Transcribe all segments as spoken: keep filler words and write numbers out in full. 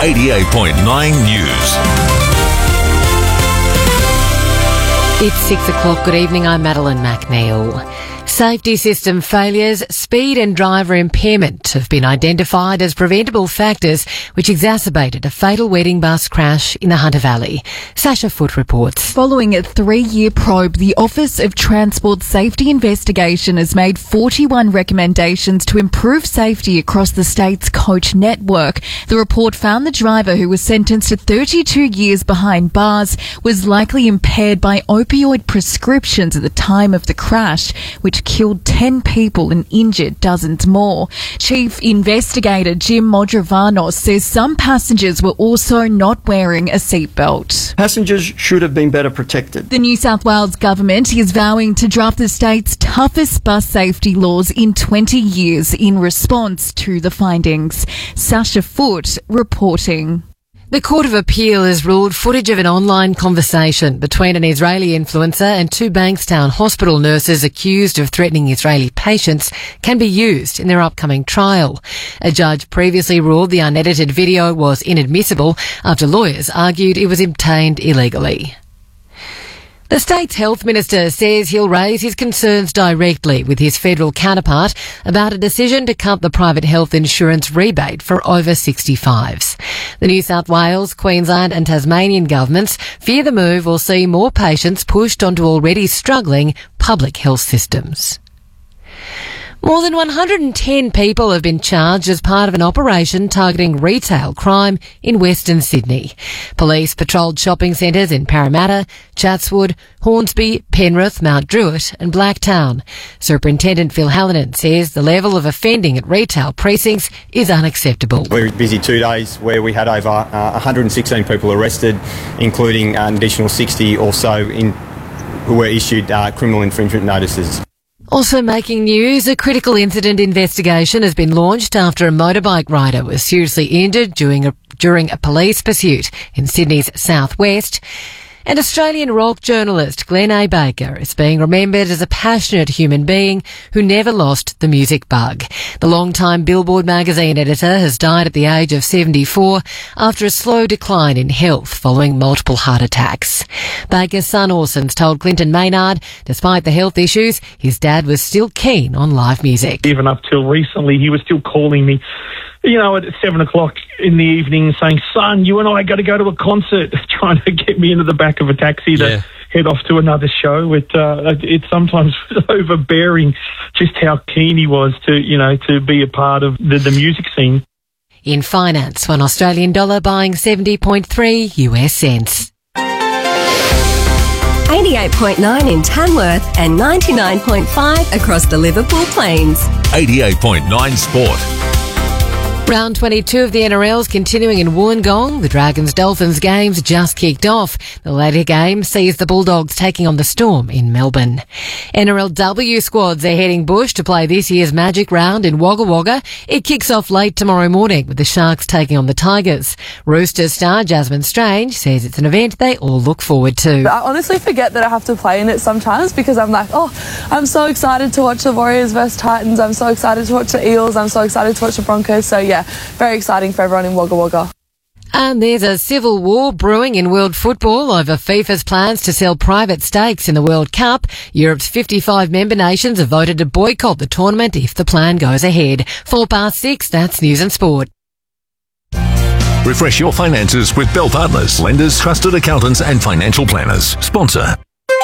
eighty-eight point nine News. It's six o'clock. Good evening. I'm Madeline McNeil. Safety system failures, speed and driver impairment have been identified as preventable factors which exacerbated a fatal wedding bus crash in the Hunter Valley. Sasha Foote reports. Following a three-year probe, the Office of Transport Safety Investigation has made forty-one recommendations to improve safety across the state's coach network. The report found the driver, who was sentenced to thirty-two years behind bars, was likely impaired by opioid prescriptions at the time of the crash, which killed ten people and injured dozens more. Chief Investigator Jim Modrovanos says some passengers were also not wearing a seatbelt. Passengers should have been better protected. The New South Wales government is vowing to draft the state's toughest bus safety laws in twenty years in response to the findings. Sasha Foote reporting. The Court of Appeal has ruled footage of an online conversation between an Israeli influencer and two Bankstown hospital nurses accused of threatening Israeli patients can be used in their upcoming trial. A judge previously ruled the unedited video was inadmissible after lawyers argued it was obtained illegally. The state's health minister says he'll raise his concerns directly with his federal counterpart about a decision to cut the private health insurance rebate for over sixty-fives. The New South Wales, Queensland and Tasmanian governments fear the move will see more patients pushed onto already struggling public health systems. More than one hundred ten people have been charged as part of an operation targeting retail crime in Western Sydney. Police patrolled shopping centres in Parramatta, Chatswood, Hornsby, Penrith, Mount Druitt and Blacktown. Superintendent Phil Hallinan says the level of offending at retail precincts is unacceptable. We were busy two days where we had over uh, one hundred sixteen people arrested, including an additional sixty or so in, who were issued uh, criminal infringement notices. Also making news, a critical incident investigation has been launched after a motorbike rider was seriously injured during a, during a police pursuit in Sydney's southwest. And Australian rock journalist Glenn A. Baker is being remembered as a passionate human being who never lost the music bug. The longtime Billboard magazine editor has died at the age of seventy-four after a slow decline in health following multiple heart attacks. Baker's son Orson's told Clinton Maynard, despite the health issues, his dad was still keen on live music. Even up till recently, he was still calling me, you know, at seven o'clock in the evening saying, son, you and I got to go to a concert, trying to get me into the back of a taxi to yeah. head off to another show. It, uh, it sometimes was overbearing just how keen he was to, you know, to be a part of the, the music scene. In finance, one Australian dollar buying seventy point three U S cents. eighty-eight point nine in Tamworth and ninety-nine point five across the Liverpool Plains. eighty-eight point nine Sport. Round twenty-two of the N R L's continuing in Wollongong. The Dragons-Dolphins games just kicked off. The later game sees the Bulldogs taking on the Storm in Melbourne. N R L W squads are heading bush to play this year's Magic Round in Wagga Wagga. It kicks off late tomorrow morning with the Sharks taking on the Tigers. Roosters star Jasmine Strange says it's an event they all look forward to. I honestly forget that I have to play in it sometimes because I'm like, oh, I'm so excited to watch the Warriors versus Titans. I'm so excited to watch the Eels. I'm so excited to watch the Broncos. So yeah. Yeah, very exciting for everyone in Wagga Wagga. And there's a civil war brewing in world football over FIFA's plans to sell private stakes in the World Cup. Europe's fifty-five member nations have voted to boycott the tournament if the plan goes ahead. Four past six, that's News and Sport. Refresh your finances with Bell Partners, lenders, trusted accountants and financial planners. Sponsor.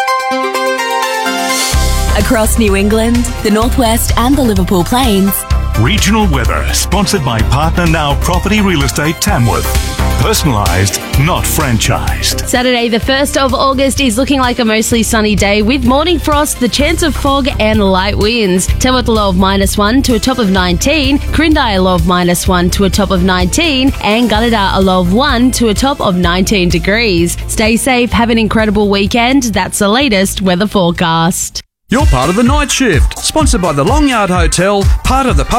Across New England, the Northwest and the Liverpool Plains. Regional weather, sponsored by Partner Now Property Real Estate Tamworth. Personalised, not franchised. Saturday the first of August is looking like a mostly sunny day with morning frost, the chance of fog and light winds. Tamworth a low of minus one to a top of nineteen, Quirindi a low of minus one to a top of nineteen, and Gunnedah a low of one to a top of nineteen degrees. Stay safe, have an incredible weekend. That's the latest weather forecast. You're part of the night shift, sponsored by the Long Yard Hotel, part of the pub.